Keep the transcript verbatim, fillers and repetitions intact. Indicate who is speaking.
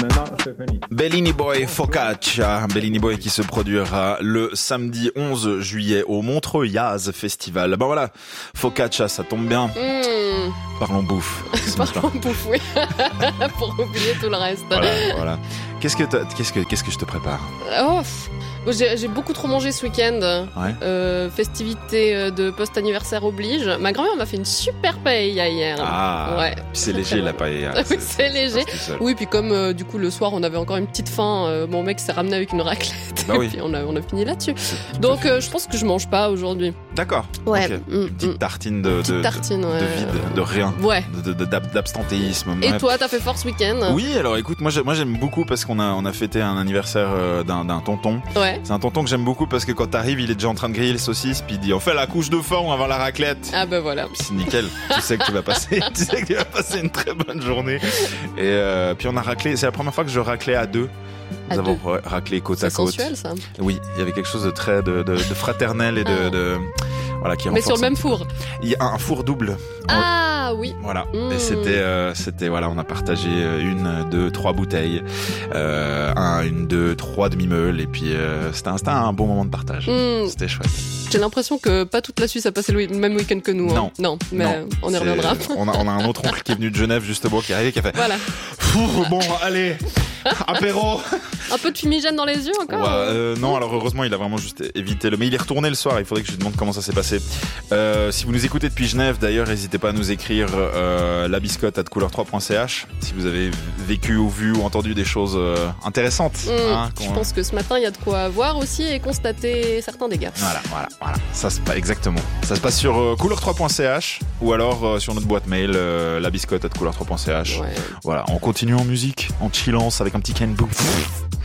Speaker 1: Bellini Boy Focaccia, Bellini Boy qui se produira le samedi onze juillet au Montreux Jazz Festival. Ben voilà, Focaccia, ça tombe bien.
Speaker 2: Mmh.
Speaker 1: Parlons bouffe.
Speaker 2: Parlons bouffe, oui. Pour oublier tout le reste.
Speaker 1: Voilà, voilà. Qu'est-ce que, qu'est-ce que, qu'est-ce que je te prépare?
Speaker 2: Oh, j'ai, j'ai beaucoup trop mangé ce week-end.
Speaker 1: Ouais.
Speaker 2: Euh, festivité de post-anniversaire oblige. Ma grand-mère m'a fait une super paella hier.
Speaker 1: Ah,
Speaker 2: ouais.
Speaker 1: Puis c'est léger la paella.
Speaker 2: Oui, c'est léger. Oui, puis comme euh, du coup le soir on avait encore une petite faim, euh, mon mec s'est ramené avec une raclette.
Speaker 1: Bah oui.
Speaker 2: Et puis on a, on a fini là-dessus. Donc euh, je pense que je mange pas aujourd'hui.
Speaker 1: D'accord.
Speaker 2: Ouais.
Speaker 1: Okay.
Speaker 2: Mmh,
Speaker 1: une petite
Speaker 2: mmh.
Speaker 1: tartine de,
Speaker 2: petite
Speaker 1: de,
Speaker 2: tartine, ouais.
Speaker 1: de vide, de rien.
Speaker 2: Ouais.
Speaker 1: De, de, d'abstentéisme.
Speaker 2: Et
Speaker 1: ouais.
Speaker 2: toi, t'as fait fort ce week-end?
Speaker 1: Oui, alors écoute, moi, moi j'aime beaucoup parce qu'on a, on a fêté un anniversaire euh, d'un, d'un tonton.
Speaker 2: Ouais.
Speaker 1: C'est un tonton que j'aime beaucoup parce que quand t'arrives, il est déjà en train de griller les saucisses, puis il dit on fait la couche de forme avant la raclette.
Speaker 2: Ah bah voilà.
Speaker 1: Puis c'est nickel. Tu sais que tu vas passer, tu sais que tu vas passer une très bonne journée. Et euh, puis on a raclé. C'est la première fois que je raclais à deux. Nous
Speaker 2: à
Speaker 1: avons
Speaker 2: deux.
Speaker 1: raclé côte
Speaker 2: c'est
Speaker 1: à côte.
Speaker 2: C'est sensuel ça.
Speaker 1: Oui, il y avait quelque chose de très de, de, de fraternel et de,
Speaker 2: ah.
Speaker 1: de voilà qui.
Speaker 2: Mais sur le même four.
Speaker 1: Il y a un four double.
Speaker 2: Ah oui.
Speaker 1: Voilà.
Speaker 2: Mmh.
Speaker 1: Et c'était, euh, c'était voilà, on a partagé une, deux, trois bouteilles, euh, un, une, deux, trois demi-meules, et puis euh, c'était, un, c'était un bon moment de partage. Mmh. C'était chouette.
Speaker 2: J'ai l'impression que pas toute la Suisse a passé le même week-end que nous.
Speaker 1: Non,
Speaker 2: hein. non, mais
Speaker 1: non,
Speaker 2: on y reviendra.
Speaker 1: On a, on a un autre oncle qui est venu de Genève justement, qui est arrivé, qui a fait.
Speaker 2: Voilà.
Speaker 1: Bon, allez, apéro.
Speaker 2: Un peu de fumigène dans les yeux encore.
Speaker 1: Ouais, euh, non, alors heureusement, il a vraiment juste évité le. Mais il est retourné le soir. Il faudrait que je lui demande comment ça s'est passé. Euh, si vous nous écoutez depuis Genève, d'ailleurs, n'hésitez pas à nous écrire euh, la biscotte at couleur trois point c h si vous avez vécu ou vu ou entendu des choses euh, intéressantes.
Speaker 2: Mmh,
Speaker 1: hein,
Speaker 2: je pense que ce matin, il y a de quoi voir aussi et constater certains dégâts.
Speaker 1: Voilà, voilà, voilà. Ça se passe exactement. Ça se passe sur euh, couleur trois point c h ou alors euh, sur notre boîte mail euh, la biscotte at couleur trois point c h.
Speaker 2: Ouais.
Speaker 1: Voilà, on continue en musique, en chillance avec un petit Ken Boo.